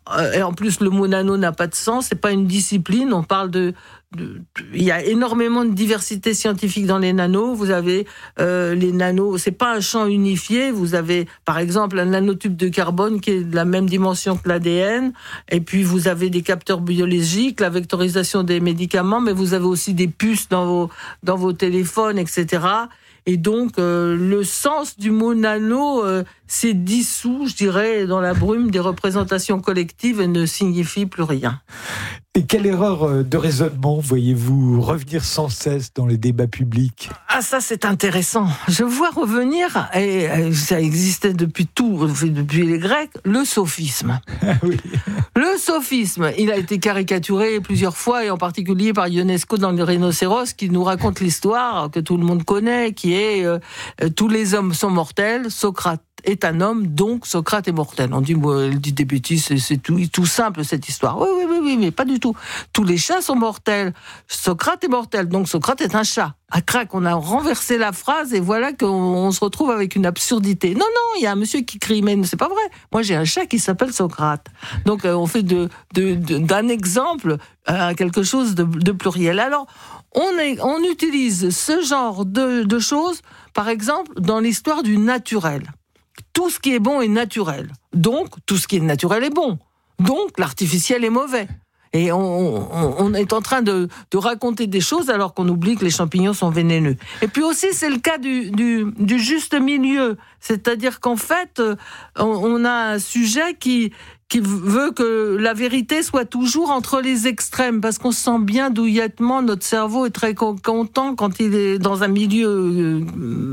et en plus le mot nano n'a pas de sens, c'est pas une discipline, on parle il y a énormément de diversité scientifique dans les nanos. Vous avez les nanos, c'est pas un champ unifié. Vous avez, par exemple, un nanotube de carbone qui est de la même dimension que l'ADN. Et puis vous avez des capteurs biologiques, la vectorisation des médicaments, mais vous avez aussi des puces dans vos téléphones, etc. Et donc, le sens du mot nano s'est dissous, je dirais, dans la brume des représentations collectives et ne signifie plus rien. Et quelle erreur de raisonnement voyez-vous revenir sans cesse dans les débats publics ? Ah, ça, c'est intéressant. Je vois revenir, et ça existait depuis les Grecs, le sophisme. Oui. Le sophisme, il a été caricaturé plusieurs fois, et en particulier par Ionesco dans le Rhinocéros, qui nous raconte l'histoire que tout le monde connaît, qui est tous les hommes sont mortels, Socrate est un homme, donc Socrate est mortel. On dit, elle dit des bêtises, c'est tout simple cette histoire. Oui, mais pas du tout. Tous les chats sont mortels. Socrate est mortel, donc Socrate est un chat. À crac, on a renversé la phrase et voilà qu'on se retrouve avec une absurdité. Non, il y a un monsieur qui crie, mais c'est pas vrai. Moi, j'ai un chat qui s'appelle Socrate. Donc, on fait d'un exemple quelque chose de pluriel. Alors, on utilise ce genre de choses, par exemple, dans l'histoire du naturel. Tout ce qui est bon est naturel. Donc, tout ce qui est naturel est bon. Donc, l'artificiel est mauvais. Et on est en train de raconter des choses alors qu'on oublie que les champignons sont vénéneux. Et puis aussi, c'est le cas du juste milieu. C'est-à-dire qu'en fait, on a un sujet qui veut que la vérité soit toujours entre les extrêmes, parce qu'on sent bien douillettement, notre cerveau est très content quand il est dans un milieu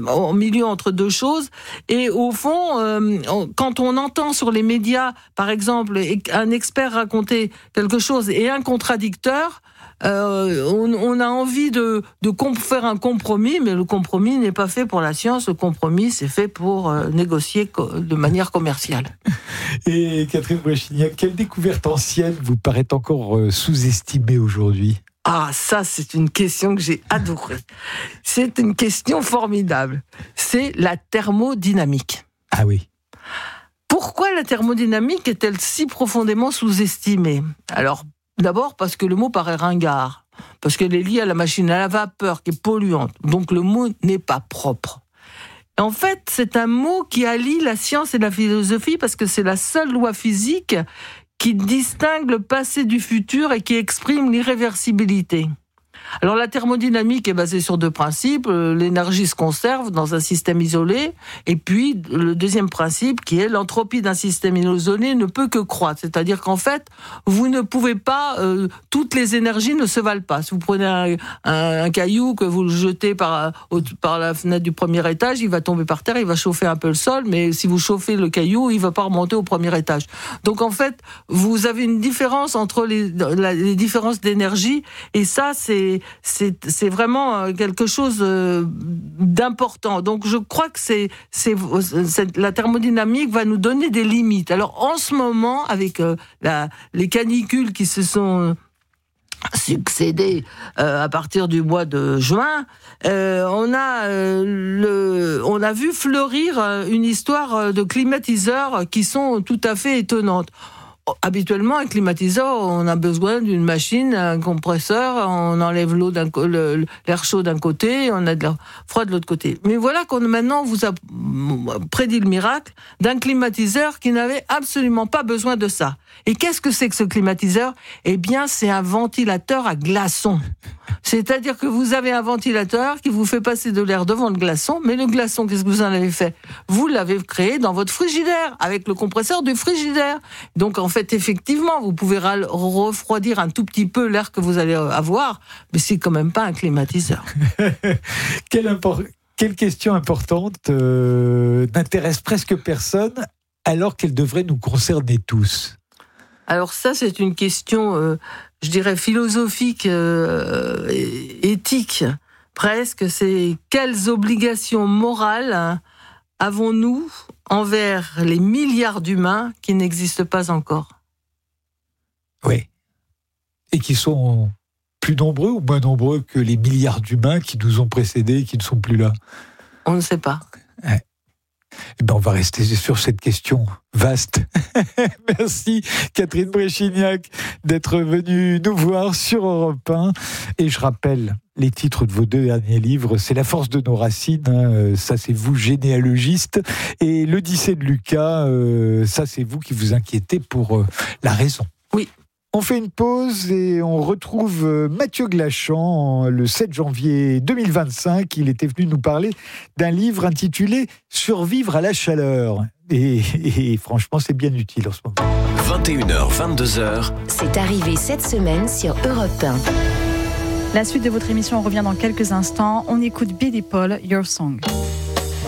entre deux choses. Et au fond, quand on entend sur les médias, par exemple, un expert raconter quelque chose et un contradicteur, on a envie de faire un compromis, mais le compromis n'est pas fait pour la science. Le compromis, c'est fait pour négocier de manière commerciale. Et Catherine Brechignac, quelle découverte ancienne vous paraît encore sous-estimée aujourd'hui ? Ah, ça, c'est une question que j'ai adorée. C'est une question formidable. C'est la thermodynamique. Ah oui. Pourquoi la thermodynamique est-elle si profondément sous-estimée ? Alors, d'abord parce que le mot paraît ringard, parce qu'elle est liée à la machine à la vapeur qui est polluante, donc le mot n'est pas propre. Et en fait, c'est un mot qui allie la science et la philosophie, parce que c'est la seule loi physique qui distingue le passé du futur et qui exprime l'irréversibilité. Alors la thermodynamique est basée sur deux principes. L'énergie se conserve dans un système isolé, et puis le deuxième principe qui est l'entropie d'un système isolé ne peut que croître. C'est-à-dire qu'en fait, vous ne pouvez pas, toutes les énergies ne se valent pas. Si vous prenez un caillou que vous le jetez par la fenêtre du premier étage, il va tomber par terre, il va chauffer un peu le sol, mais si vous chauffez le caillou, il va pas remonter au premier étage. Donc en fait, vous avez une différence entre les différences d'énergie, et ça c'est vraiment quelque chose d'important. Donc je crois que la thermodynamique va nous donner des limites. Alors en ce moment, avec les canicules qui se sont succédées à partir du mois de juin, on a vu fleurir une histoire de climatiseurs qui sont tout à fait étonnantes. Habituellement, un climatiseur, on a besoin d'une machine, un compresseur, on enlève l'air chaud d'un côté, on a de l'air froid de l'autre côté. Mais voilà qu'on maintenant vous a prédit le miracle d'un climatiseur qui n'avait absolument pas besoin de ça. Et qu'est-ce que c'est que ce climatiseur ? Eh bien, c'est un ventilateur à glaçons. C'est-à-dire que vous avez un ventilateur qui vous fait passer de l'air devant le glaçon, mais le glaçon, qu'est-ce que vous en avez fait ? Vous l'avez créé dans votre frigidaire, avec le compresseur du frigidaire. Donc, en fait, effectivement, vous pouvez refroidir un tout petit peu l'air que vous allez avoir, mais c'est quand même pas un climatiseur. Quelle question importante n'intéresse presque personne, alors qu'elle devrait nous concerner tous. Alors ça, c'est une question, je dirais, philosophique, éthique, presque. C'est quelles obligations morales avons-nous envers les milliards d'humains qui n'existent pas encore ? Oui. Et qui sont plus nombreux ou moins nombreux que les milliards d'humains qui nous ont précédés et qui ne sont plus là ? On ne sait pas. Ouais. On va rester sur cette question vaste. Merci Catherine Bréchignac d'être venue nous voir sur Europe 1. Et je rappelle les titres de vos 2 derniers livres. C'est La force de nos racines, ça c'est vous, généalogiste. Et L'Odyssée de Lucas, ça c'est vous qui vous inquiétez pour la raison. Oui. On fait une pause et on retrouve Mathieu Glachan le 7 janvier 2025. Il était venu nous parler d'un livre intitulé « Survivre à la chaleur ». Et franchement, c'est bien utile en ce moment. 21h, 22h. C'est arrivé cette semaine sur Europe 1. La suite de votre émission, on revient dans quelques instants. On écoute Billy Paul, Your Song.